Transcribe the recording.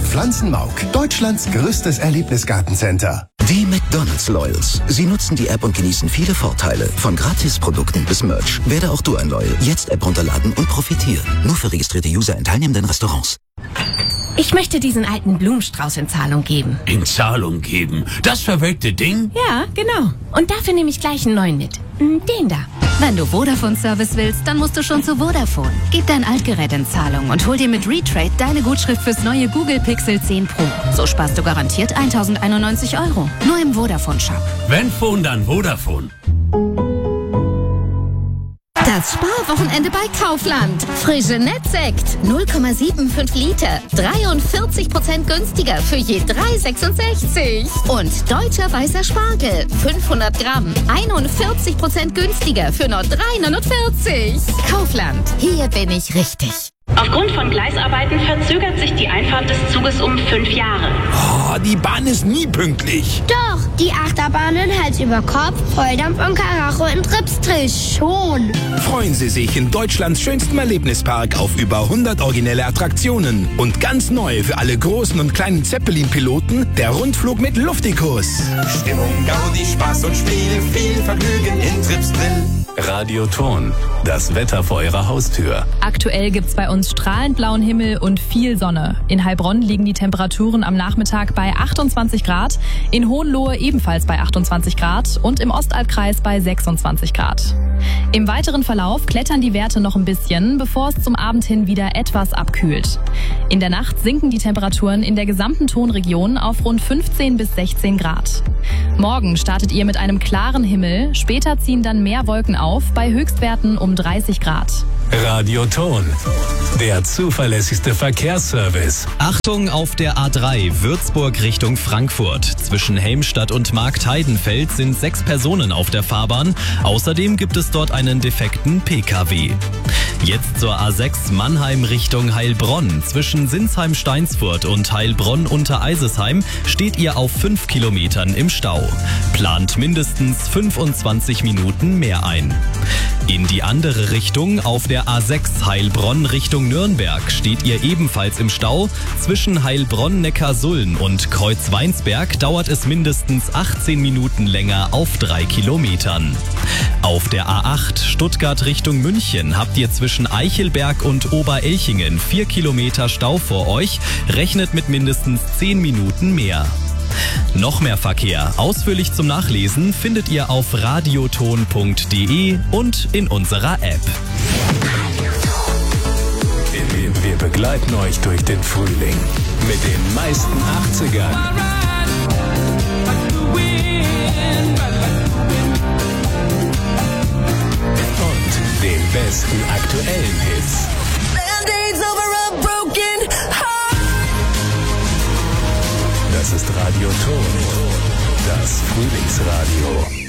Pflanzenmauk, Deutschlands größtes Erlebnisgartencenter. Die McDonald's Loyals. Sie nutzen die App und genießen viele Vorteile. Von Gratisprodukten bis Merch. Werde auch du ein Loyal. Jetzt App runterladen und profitieren. Nur für registrierte User in teilnehmenden Restaurants. Ich möchte diesen alten Blumenstrauß in Zahlung geben. In Zahlung geben? Das verwelkte Ding? Ja, genau. Und dafür nehme ich gleich einen neuen mit. Den da. Wenn du Vodafone-Service willst, dann musst du schon zu Vodafone. Gib dein Altgerät in Zahlung und hol dir mit Retrade deine Gutschrift fürs neue Google Pixel 10 Pro. So sparst du garantiert 1.091 €. Nur im Vodafone-Shop. Wenn Phone, dann Vodafone. Das Sparwochenende bei Kaufland. Frische Nettsekt. 0,75 Liter. 43% günstiger für je 3,66. Und deutscher weißer Spargel. 500 Gramm. 41% günstiger für nur 3,49. Kaufland. Hier bin ich richtig. Aufgrund von Gleisarbeiten verzögert sich die Einfahrt des Zuges um 5 Jahre. Oh, die Bahn ist nie pünktlich. Doch, die Achterbahnen Hals über Kopf, Volldampf und Karacho in Tripstrich schon. Freuen Sie sich in Deutschlands schönstem Erlebnispark auf über 100 originelle Attraktionen. Und ganz neu für alle großen und kleinen Zeppelin-Piloten, der Rundflug mit Luftikus. Stimmung, Gaudi, Spaß und Spiel, viel Vergnügen in Tripsdrill. Radioton, das Wetter vor Ihrer Haustür. Aktuell gibt's bei uns strahlend blauen Himmel und viel Sonne. In Heilbronn liegen die Temperaturen am Nachmittag bei 28 Grad, in Hohenlohe ebenfalls bei 28 Grad und im Ostalbkreis bei 26 Grad. Im weiteren Verlauf klettern die Werte noch ein bisschen, bevor es zum Abend hin wieder etwas abkühlt. In der Nacht sinken die Temperaturen in der gesamten Tonregion auf rund 15 bis 16 Grad. Morgen startet ihr mit einem klaren Himmel, später ziehen dann mehr Wolken auf, bei Höchstwerten um 30 Grad. Radioton, der zuverlässigste Verkehrsservice. Achtung auf der A3 Würzburg Richtung Frankfurt. Zwischen Helmstadt und Marktheidenfeld sind 6 Personen auf der Fahrbahn. Außerdem gibt es dort einen defekten PKW. Jetzt zur A6 Mannheim Richtung Heilbronn. Zwischen Sinsheim-Steinsfurt und Heilbronn-Untereisesheim steht ihr auf 5 Kilometern im Stau. Plant mindestens 25 Minuten mehr ein. In die andere Richtung auf der A6 Heilbronn Richtung Nürnberg steht ihr ebenfalls im Stau. Zwischen Heilbronn-Neckarsulm und Kreuzweinsberg dauert es mindestens 18 Minuten länger auf 3 Kilometern. Auf der A8 Stuttgart Richtung München habt ihr zwischen Eichelberg und Oberelchingen 4 Kilometer Stau vor euch. Rechnet mit mindestens 10 Minuten mehr. Noch mehr Verkehr, ausführlich zum Nachlesen, findet ihr auf radioton.de und in unserer App. Wir begleiten euch durch den Frühling mit den meisten 80ern. Und den besten aktuellen Hits. Das ist Radioton, das Frühlingsradio.